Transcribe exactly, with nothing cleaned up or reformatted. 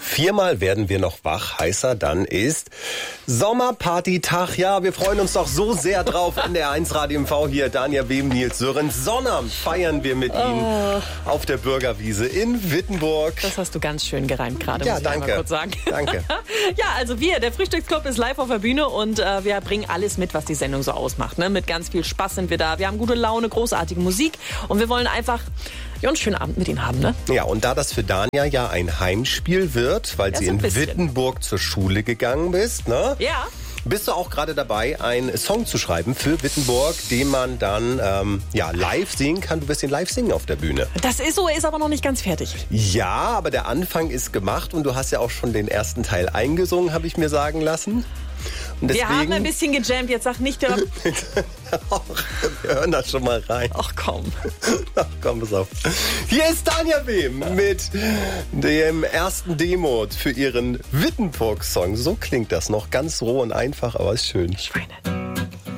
Viermal werden wir noch wach, heißer dann ist Sommerparty-Tag. Ja, wir freuen uns doch so sehr drauf. N D R eins Radio M V hier, Dania Wem, Nils Sören. Sonnabend feiern wir mit Ihnen Oh. auf der Bürgerwiese in Wittenburg. Das hast du ganz schön gereimt gerade, Ja, muss ich danke. einmal kurz sagen. Danke. Ja, also wir, der Frühstücksclub ist live auf der Bühne und äh, wir bringen alles mit, was die Sendung so ausmacht. Ne? Mit ganz viel Spaß sind wir da. Wir haben gute Laune, großartige Musik und wir wollen einfach ja, einen schönen Abend mit Ihnen haben. Ne? Ja, und da das für Dania ja ein Heimspiel wird, weil Ja, sie so ein in bisschen. Wittenburg zur Schule gegangen bist, ne? Ja. Bist du auch gerade dabei, einen Song zu schreiben für Wittenburg, den man dann ähm, ja, live singen kann? Du wirst ihn live singen auf der Bühne. Das ist so, ist aber noch nicht ganz fertig. Ja, aber der Anfang ist gemacht und du hast ja auch schon den ersten Teil eingesungen, habe ich mir sagen lassen. Und Wir haben ein deswegen, bisschen gejammt, jetzt sag nicht der... Ach, wir hören da schon mal rein. Ach komm. Ach, komm, pass auf. Hier ist Dania Wem mit dem ersten Demo für ihren Wittenburg-Song. So klingt das noch, ganz roh und einfach, aber ist schön. Schweine.